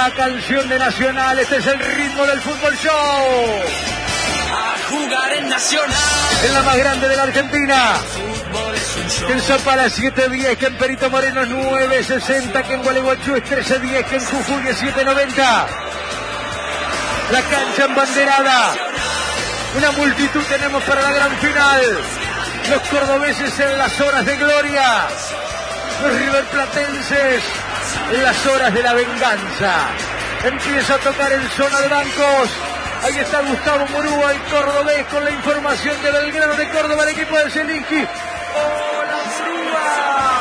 la canción de Nacional. Este es el ritmo del Fútbol Show. A jugar en Nacional. En la más grande de la Argentina. Que en Zapala es 7.10, que en Perito Moreno es 9.60, que en Gualeguaychú es 13.10, que en Jujuy es 7.90. La cancha embanderada. Una multitud tenemos para la gran final. Los cordobeses en las horas de gloria. Los riverplatenses en las horas de la venganza. Empieza a tocar en zona de bancos. Ahí está Gustavo Murúa, el cordobés, con la información de Belgrano de Córdoba, el equipo de Zielinski. ¡Hola, Murúa!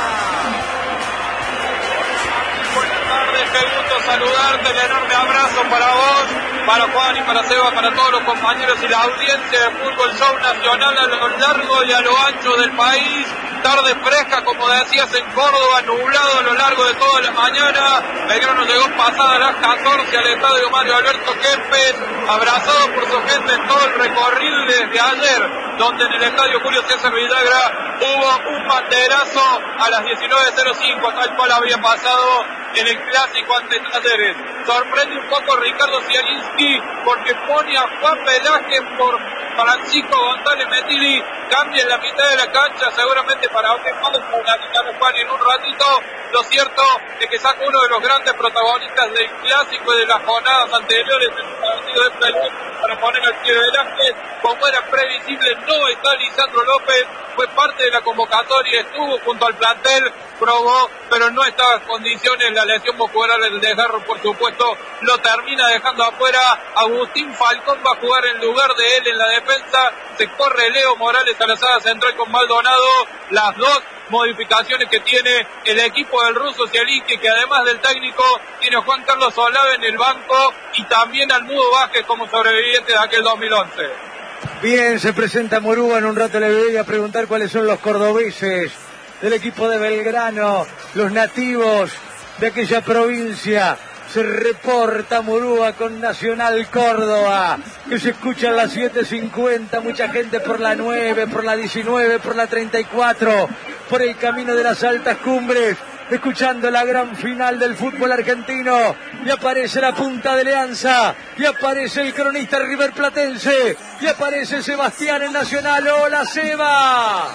Buenas tardes, qué gusto saludarte, un enorme abrazo para vos, para Juan y para Seba, para todos los compañeros y la audiencia de Fútbol Show Nacional a lo largo y a lo ancho del país. Tarde fresca, como decías, en Córdoba, nublado a lo largo de toda la mañana. Belgrano llegó pasada las 14 al estadio Mario Alberto Kempes, abrazado por su gente en todo el recorrido desde ayer, donde en el estadio Julio César Villagra hubo un banderazo a las 19:05, tal cual había pasado en el clásico ante Talleres. Sorprende un poco Ricardo Zielinski porque pone a Juan Velázquez por Francisco González Metilli, cambia en la mitad de la cancha, seguramente para otro Juan en un ratito. Lo cierto es que saca uno de los grandes protagonistas del clásico y de las jornadas anteriores en el partido de Perú para poner al pie de Velázquez. Como era previsible, no está Lisandro López, fue parte de la convocatoria, estuvo junto al plantel, probó, pero no estaba en condiciones. La lesión muscular del desgarro, por supuesto, lo termina dejando afuera. Agustín Falcón va a jugar en lugar de él en la defensa. Se corre Leo Morales a la saga central con Maldonado. Las dos modificaciones que tiene el equipo del ruso Zielinski, que además del técnico tiene a Juan Carlos Olave en el banco y también al Mudo Vázquez como sobreviviente de aquel 2011. Bien, se presenta Murúa, en un rato le voy a preguntar cuáles son los cordobeses del equipo de Belgrano, los nativos de aquella provincia. Se reporta Murúa con Nacional Córdoba, que se escucha a las 7:50, mucha gente por la 9, por la 19, por la 34, por el camino de las altas cumbres, escuchando la gran final del fútbol argentino. Y aparece la punta de Leanza, y aparece el cronista riverplatense, y aparece Sebastián en Nacional. ¡Hola, Seba!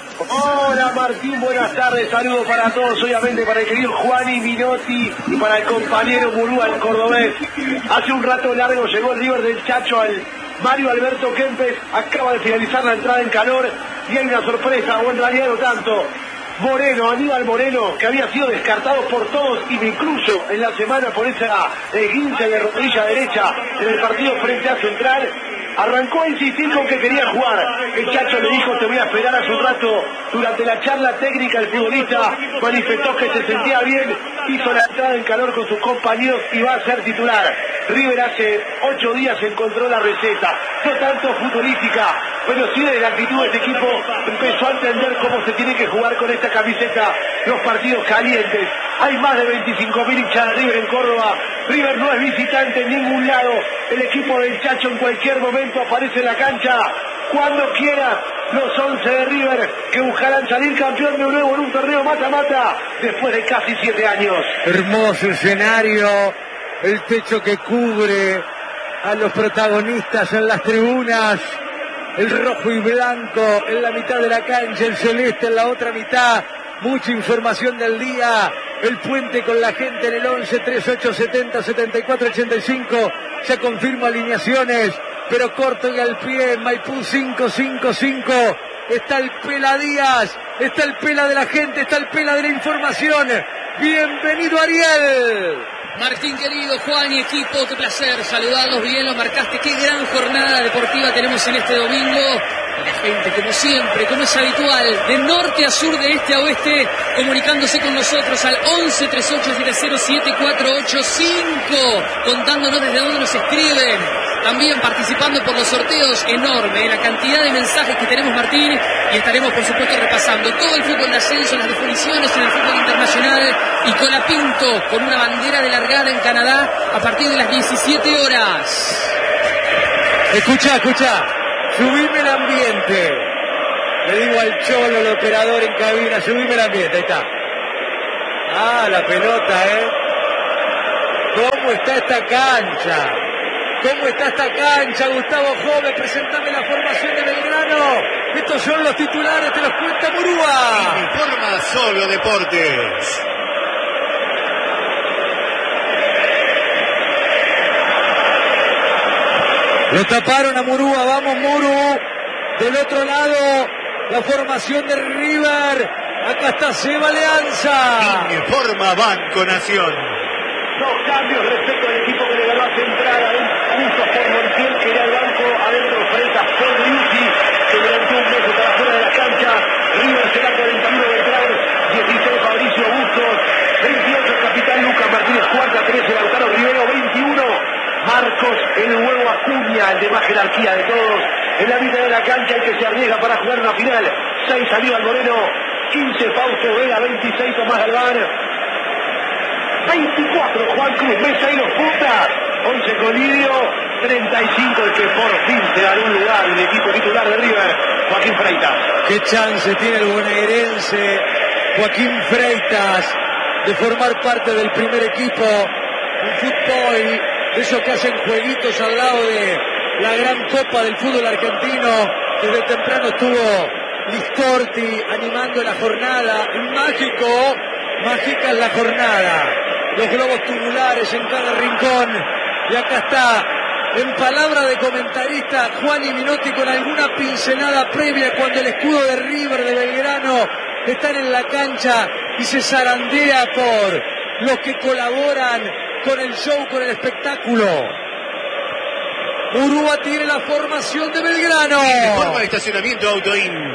Hola Martín, buenas tardes, saludos para todos, obviamente para el querido Juani Minotti y para el compañero Murúa, el cordobés. Hace un rato largo llegó el River del Chacho al Mario Alberto Kempes, acaba de finalizar la entrada en calor y hay una sorpresa, o en realidad no tanto. Moreno, Aníbal Moreno, que había sido descartado por todos y me incluyo en la semana por esa esguince de rodilla derecha en el partido frente a Central, arrancó a insistir con que quería jugar. El Chacho le dijo: te voy a esperar hace un rato. Durante la charla técnica el futbolista manifestó que se sentía bien, hizo la entrada en calor con sus compañeros y va a ser titular. River hace 8 días encontró la receta, no tanto futbolística, pero sí de la actitud de este equipo. Empezó a entender cómo se tiene que jugar con esta camiseta los partidos calientes. Hay más de 25.000 hinchas de River en Córdoba. River no es visitante en ningún lado. El equipo del Chacho en cualquier momento aparece en la cancha. Cuando quiera, los 11 de River que buscarán salir campeón de nuevo en un torneo mata-mata después de casi 7 años. Hermoso escenario, el techo que cubre a los protagonistas en las tribunas, el rojo y blanco en la mitad de la cancha, el celeste en la otra mitad. Mucha información del día, el puente con la gente en el 11 38 70 74 85, ya confirmo alineaciones, pero corto y al pie. Maipú 555, está el Pela Díaz, está el Pela de la gente, está el Pela de la información. Bienvenido, Ariel. Martín querido, Juan y equipo, qué placer saludarlos, bien lo marcaste, qué gran jornada deportiva tenemos en este domingo. Y la gente, como siempre, como es habitual, de norte a sur, de este a oeste, comunicándose con nosotros al 11 38 70 7485, contándonos desde dónde nos escriben, también participando por los sorteos. Enorme la cantidad de mensajes que tenemos, Martín, y estaremos por supuesto repasando todo el fútbol de ascenso, las definiciones en el fútbol internacional, y Colapinto con una bandera de largada en Canadá a partir de las 17 horas. Escucha, subime el ambiente. Le digo al Cholo, el operador en cabina, subime el ambiente, ahí está. Ah, la pelota, ¿Cómo está esta cancha? ¿Cómo está esta cancha, Gustavo Jove? Presentame la formación de Belgrano. Estos son los titulares, te los cuenta Murúa. Informa Solo Deportes. Lo taparon a Murúa, vamos Muru. Del otro lado, la formación de River. Acá está Seba Leanza. Informa Banco Nación. Dos cambios respecto al equipo que le ganó a Central. Justo por Montiel, que era el banco. Adentro Freitas Podriusi, que durante un mes estará fuera de la cancha. River será 41 Beltrán, 16 Fabricio Bustos, 28 capitán Lucas Martínez Cuarta, 13 Lautaro Rivero, 21 Marcos, el huevo Acuña, el de más jerarquía de todos. En la mitad de la cancha, el que se arriesga para jugar una final. 6 Aníbal Moreno, 15 Fausto Vega, 26 Tomás Galván, 24 Juan Cruz Mesa y los puntas, 11 Colidio, 35 el que por fin se dará un lugar en el equipo titular de River, Joaquín Freitas. Qué chance tiene el bonaerense Joaquín Freitas de formar parte del primer equipo. Un fútbol de esos que hacen jueguitos al lado de la gran copa del fútbol argentino. Desde temprano estuvo Liscorti animando la jornada. Mágica es la jornada. Los globos tubulares en cada rincón. Y acá está, en palabra de comentarista, Juani Minotti con alguna pincelada previa cuando el escudo de River de Belgrano están en la cancha y se zarandea por los que colaboran con el show, con el espectáculo. Murúa tiene la formación de Belgrano. Forma de estacionamiento Autoin.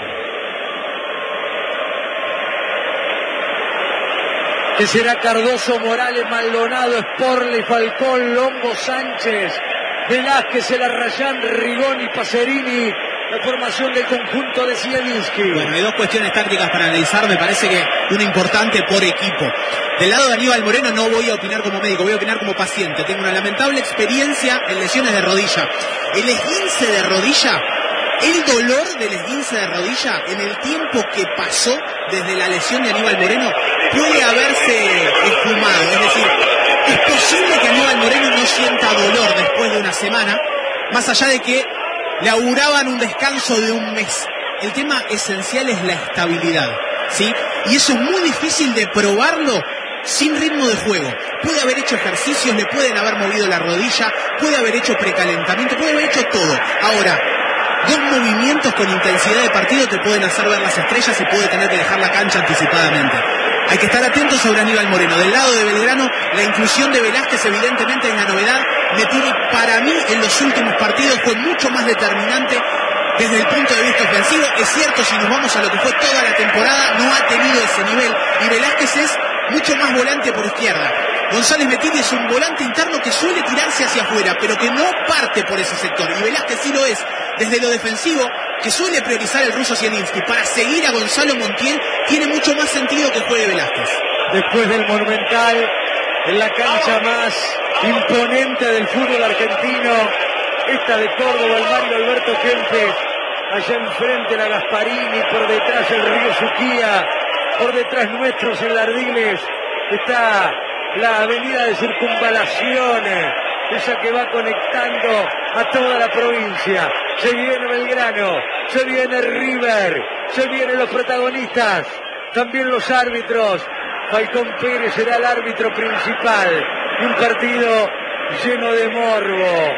Que será Cardoso, Morales, Maldonado, Sporley, Falcón, Longo, Sánchez, Velázquez, El Arrayán, Rigoni, Pacerini. La formación del conjunto de Zielinski. Bueno, hay dos cuestiones tácticas para analizar, me parece que una importante por equipo. Del lado de Aníbal Moreno no voy a opinar como médico, voy a opinar como paciente. Tengo una lamentable experiencia en lesiones de rodilla. El esguince de rodilla, el dolor del esguince de rodilla en el tiempo que pasó desde la lesión de Aníbal Moreno puede haberse esfumado. Es decir, es posible que Aníbal Moreno no sienta dolor después de una semana, más allá de que le auguraban un descanso de un mes. El tema esencial es la estabilidad, ¿sí? Y eso es muy difícil de probarlo sin ritmo de juego. Puede haber hecho ejercicios, le pueden haber movido la rodilla, puede haber hecho precalentamiento, puede haber hecho todo. Ahora, dos movimientos con intensidad de partido te pueden hacer ver las estrellas y puede tener que dejar la cancha anticipadamente. Hay que estar atentos sobre Aníbal Moreno. Del lado de Belgrano, la inclusión de Velázquez evidentemente es la novedad. Neturi, para mí, en los últimos partidos fue mucho más determinante desde el punto de vista ofensivo. Es cierto, si nos vamos a lo que fue toda la temporada, no ha tenido ese nivel. Y Velázquez es mucho más volante por izquierda. González Metilli es un volante interno que suele tirarse hacia afuera, pero que no parte por ese sector. Y Velázquez sí lo es desde lo defensivo, que suele priorizar el ruso Zielinski. Para seguir a Gonzalo Montiel, tiene mucho más sentido que juegue Velázquez. Después del Monumental, en la cancha más imponente del fútbol argentino, esta de Córdoba, el Mario Alberto Kempes, allá enfrente la Gasparini, por detrás el Río Suquía, por detrás nuestros en Lardiles está la avenida de Circunvalación, esa que va conectando a toda la provincia. Se viene Belgrano, se viene River, se vienen los protagonistas, también los árbitros. Falcón Pérez será el árbitro principal. Un partido lleno de morbo.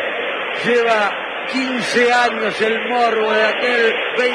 Lleva 15 años el morbo de aquel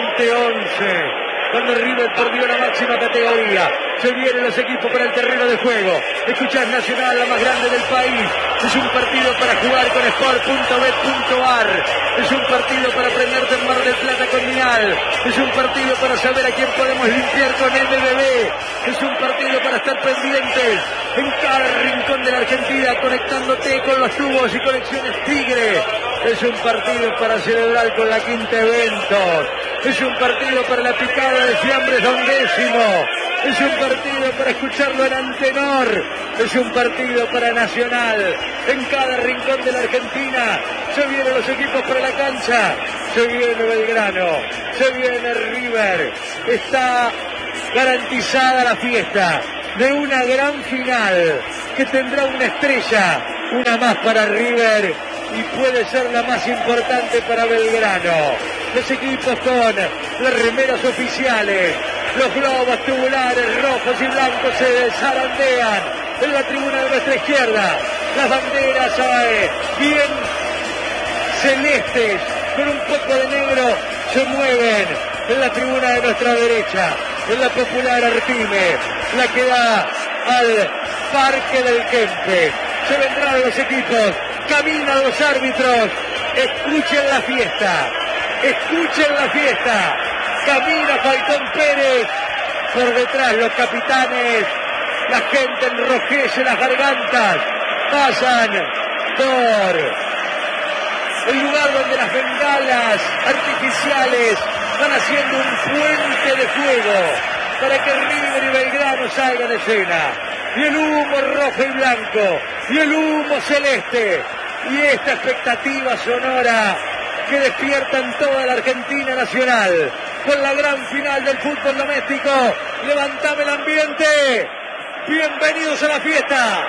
2011, cuando River perdió la máxima categoría. Se vienen los equipos para el terreno de juego. Escuchás Nacional, la más grande del país. Es un partido para jugar con sport.bet.ar. Es un partido para prenderte en Mar del Plata con Mial. Es un partido para saber a quién podemos limpiar con MBB. Es un partido para estar pendientes en cada rincón de la Argentina, conectándote con los tubos y conexiones Tigre. Es un partido para celebrar con la Quinta Eventos. Es un partido para la picada de fiambres Dondécimo. Es un partido para escucharlo en Antenor. Es un partido para Nacional. En cada rincón de la Argentina se vienen los equipos para la cancha. Se viene Belgrano. Se viene River. Está garantizada la fiesta de una gran final que tendrá una estrella una más para River y puede ser la más importante para Belgrano. Los equipos con las remeras oficiales, los globos tubulares rojos y blancos se zarandean en la tribuna de nuestra izquierda. Las banderas bien celestes con un poco de negro se mueven en la tribuna de nuestra derecha, en la popular Artime, la que da al Parque del Kempe. Se vendrán los equipos, caminan los árbitros, escuchen la fiesta, camina Falcón Pérez, por detrás los capitanes, la gente enrojece las gargantas, pasan por el lugar donde las bengalas artificiales van haciendo un puente de fuego para que River y Belgrano salgan de escena. Y el humo rojo y blanco, y el humo celeste, y esta expectativa sonora que despierta en toda la Argentina nacional, con la gran final del fútbol doméstico. Levantame el ambiente, bienvenidos a la fiesta.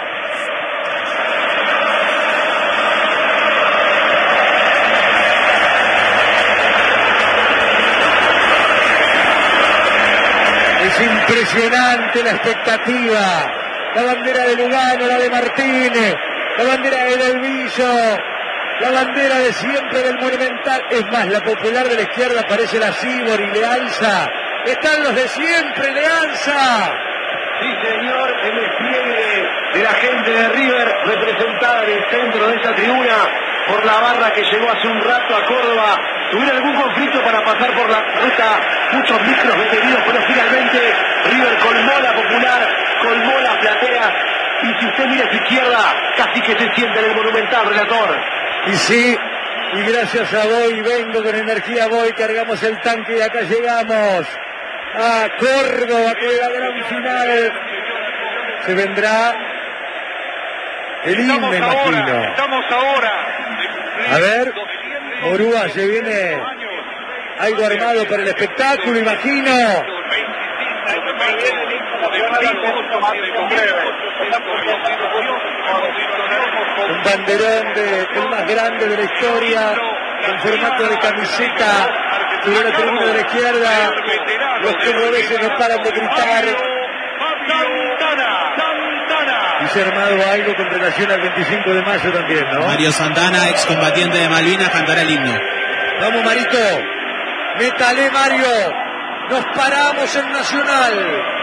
Es impresionante la expectativa. La bandera de Lugano, la de Martínez, la bandera de Delvillo, la bandera de siempre del Monumental. Es más, la popular de la izquierda aparece la Cibor y Leanza. Están los de siempre, Leanza. Sí, señor, el despliegue de la gente de River representada en el centro de esa tribuna por la barra que llegó hace un rato a Córdoba. Tuvieron algún conflicto para pasar por la ruta, muchos micros detenidos, pero finalmente River colmó la popular, colmó la platea, y si usted mira a su izquierda, casi que se siente en el Monumental, relator. Y sí, y gracias a Boy, vengo con energía Boy, cargamos el tanque y acá llegamos a Córdoba, que la gran final. Se vendrá el himno, imagino. Estamos ahora. A ver, Morúa, se viene algo armado para el espectáculo, imagino. Un banderón el más grande de la historia, en formato de camiseta, sobre la tribuna de la izquierda. Los cordobeses no paran de gritar. Y se ha armado algo con relación al 25 de mayo también, ¿no? Mario Santana, excombatiente de Malvinas, cantará el himno. Vamos, Marito. Métale, Mario. Nos paramos en Nacional.